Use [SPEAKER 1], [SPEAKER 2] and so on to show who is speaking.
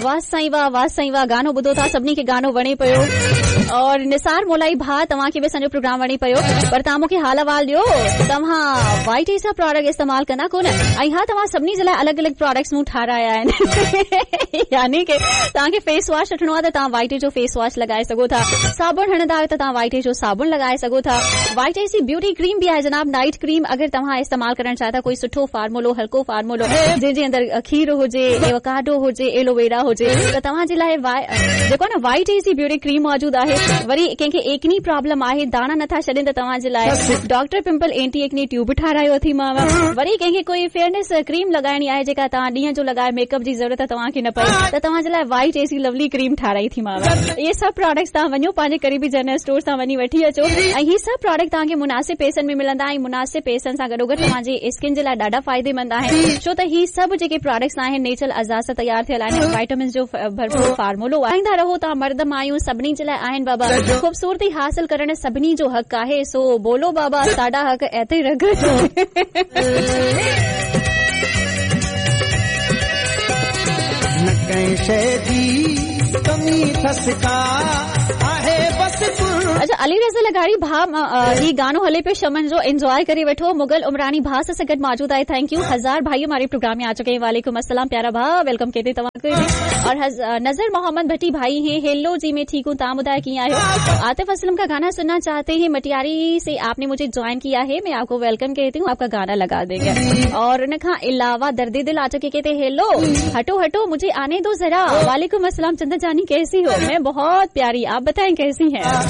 [SPEAKER 1] वाह साईं वाह गानो ॿुधो था, सभिनी खे गानो वणे पियो। और निसार मोलाई भा तव्हांखे बि असांजो प्रोग्राम वणे पियो, पर तव्हां मूंखे हाल अहवाल ॾियो, तव्हां वाइट जा प्रोडक्ट इस्तेमाल कंदा कोन? ऐं हा, तव्हां सभिनी जे लाइ अलॻि अलॻि प्रोडक्ट्स मूं ठाराया आहिनि। यानी कि तव्हांखे फेस वॉश वठणो आहे त तव्हां वाइट जो फेस वॉश लॻाए सघो था, साबुण हणंदा आहियो त तव्हां वाइट जो साबुण लॻाए सघो था। वाइट जी ब्यूटी क्रीम बि आहे जनाब, नाइट क्रीम। अगरि तव्हां इस्तेमाल करणु चाहियो था कोई सुठो फार्मूलो, हल्को फार्मूलो जंहिंजे अंदरि खीर हुजे, एवोकाडो हुजे, एलोवेरा हुजे, त तव्हांजे लाइ जेको न वाइट जी ब्यूटी क्रीम मौजूद आहे। वरी कंहिंखे एकनी प्रॉब्लम आहे, दाणा नथा छॾनि, त तव्हांजे लाइ डॉक्टर पिंपल एंटी एकनी ट्यूब ठारायो थी मां। वरी कंहिंखे कोई फेयरनेस क्रीम लॻाइणी आहे जेका तव्हां ॾींहं जो लॻाए, मेकअप जी ज़रूरत तव्हांखे न पए, त तव्हांजे लाइ वाइट एसी लवली क्रीम ठाराई थी मां। इहे सभु प्रोडक्ट्स तव्हां वञो पंहिंजे करीबी जनरल स्टोर सां वञी वठी अचो, ऐं ही सभु प्रोडक्ट तव्हांखे मुनासिब पैसनि में मिलंदा, ऐं मुनासिब पैसनि सां गॾोगॾु तव्हांजे स्किन जे लाइ ॾाढा फ़ाइदेमंद आहिनि, छो त ही सभु जेके प्रोडक्ट्स आहिनि नेचुरल अज़ा सां तयार थियल आहिनि, वाइटामिन जो भरपूर फार्मूलो आहे। रहो तव्हां मर्द मायूं सभिनी जे लाइ आहिनि बाबा। खूबसूरती हासिल करण सभिनी जो हक़ आहे, सो बोलो बाबा साडा हक़ एते रख।
[SPEAKER 2] न कंहिं शइ जी कमी थसका आहे बस।
[SPEAKER 1] अच्छा, अली रज़ा लगाड़ी भा ही गानो हले पे शमन जो एंजॉय करे वठो। मुगल उमरानी भा से गॾु मौजूद आहे, थैंक यू। हजार भाइयों हमारे प्रोग्राम में आ चुके हैं, वालेकुम अस्सलाम प्यारा भा, वेलकम कहते तव्हांखे। और नजर मोहम्मद भट्टी भाई हैं, हेलो जी मैं ठीक हूँ, तव्हां ॿुधायो कीअं आहियो? आतिफ असलम का गाना सुनना चाहते हैं, मटियारी से आपने मुझे ज्वाइन किया है, मैं आपको वेलकम कहती हूँ, आपका गाना लगा देंगे। और उनका अलावा दर्दे दिल आ चुके कहते हेलो, हटो हटो मुझे आने दो जरा। वालेकुम अस्सलाम चंदा जानी, कैसी हो? मैं बहुत प्यारी, आप बताएं कैसी हैं?